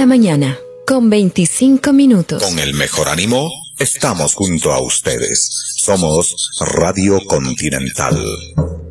mañana, con 25 minutos. Con el mejor ánimo, estamos junto a ustedes. Somos Radio Continental.